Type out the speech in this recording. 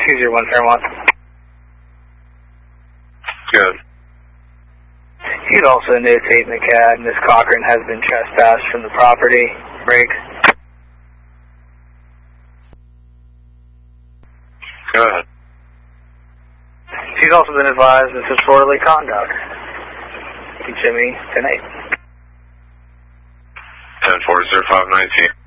201 Fairmont. Good. You'd also notate in the CAD, Ms. Cochran has been trespassed from the property. Brakes. Good. She's also been advised this is disorderly conduct. Jimmy, 10-8. 10-4-05-19.